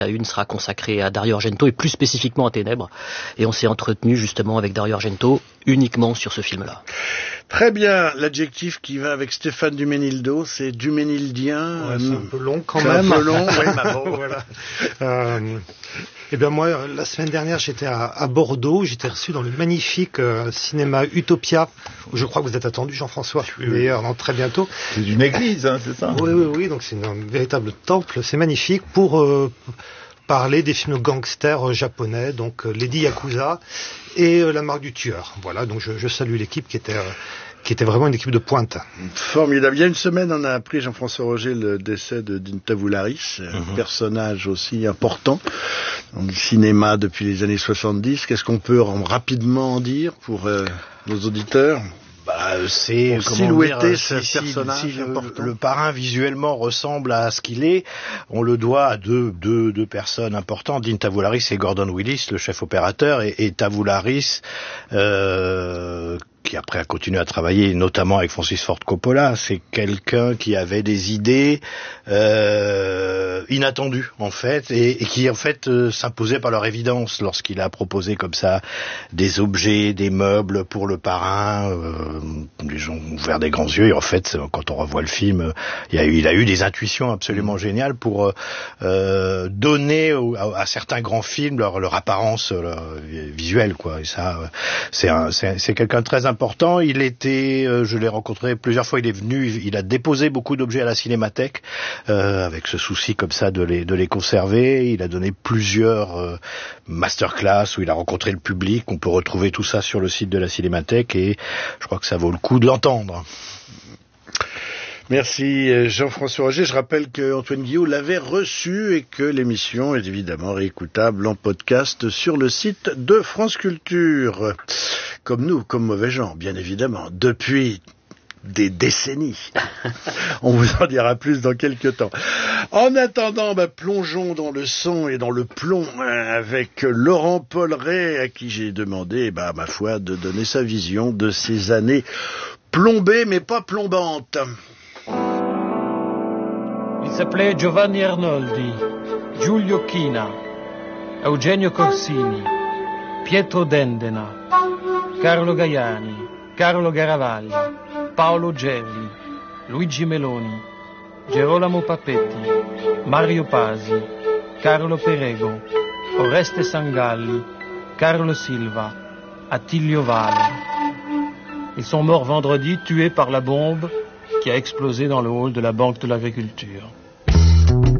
Une sera consacrée à Dario Argento et plus spécifiquement à Ténèbres. Et on s'est entretenu justement avec Dario Argento uniquement sur ce film-là. Très bien, l'adjectif qui va avec Stéphane Duménildo, c'est duménildien. Ouais, c'est un peu long quand même. C'est un peu long, oui. Voilà. Eh bien moi, la semaine dernière, j'étais à Bordeaux, j'étais reçu dans le magnifique cinéma Utopia, où je crois que vous êtes attendu, Jean-François, d'ailleurs, très bientôt. C'est une église, hein, c'est ça? Oui, donc c'est un véritable temple, c'est magnifique, pour parler des films gangsters japonais, donc Lady Yakuza et La Marque du Tueur. Voilà, donc je salue l'équipe qui était vraiment une équipe de pointe. Formidable. Il y a une semaine, on a appris, Jean-François Roger, le décès de Dine Voularis, un personnage aussi important dans le cinéma depuis les années 70. Qu'est-ce qu'on peut rapidement en dire pour nos auditeurs? C'est silhouetter ce personnage important. Le parrain visuellement ressemble à ce qu'il est. On le doit à deux personnes importantes, Dine Tavoularis et Gordon Willis, le chef opérateur, et Tavoularis, qui après a continué à travailler notamment avec Francis Ford Coppola. C'est quelqu'un qui avait des idées inattendues en fait, et qui en fait s'imposaient par leur évidence lorsqu'il a proposé comme ça des objets, des meubles pour le parrain. Les gens ont ouvert des grands yeux, et en fait quand on revoit le film, il a eu des intuitions absolument géniales pour donner à certains grands films leur apparence visuelle, quoi. Et ça, c'est quelqu'un de très important. Il était, je l'ai rencontré plusieurs fois, il est venu, il a déposé beaucoup d'objets à la Cinémathèque, avec ce souci comme ça de les conserver. Il a donné plusieurs masterclass où il a rencontré le public. On peut retrouver tout ça sur le site de la Cinémathèque, et je crois que ça vaut le coup de l'entendre. Merci Jean-François Roger. Je rappelle que Antoine Guillot l'avait reçu et que l'émission est évidemment réécoutable en podcast sur le site de France Culture. Comme nous, comme mauvais gens, bien évidemment, depuis des décennies. On vous en dira plus dans quelques temps. En attendant, plongeons dans le son et dans le plomb avec Laurent Polleret, à qui j'ai demandé, ma foi, de donner sa vision de ces années plombées mais pas plombantes. Il s'appelait Giovanni Arnoldi, Giulio China, Eugenio Corsini, Pietro Dendena, Carlo Gaiani, Carlo Garavalli, Paolo Gelli, Luigi Meloni, Gerolamo Papetti, Mario Pasi, Carlo Perego, Oreste Sangalli, Carlo Silva, Attilio Valle. Ils sont morts vendredi, tués par la bombe qui a explosé dans le hall de la Banque de l'Agriculture.